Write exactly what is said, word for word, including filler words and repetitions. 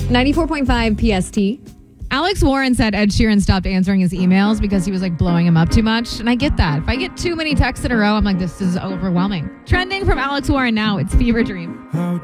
ninety-four point five P S T. Alex Warren said Ed Sheeran stopped answering his emails because he was like blowing him up too much. And I get that. If I get too many texts in a row, I'm like, this is overwhelming. Trending from Alex Warren now, it's Fever Dream. How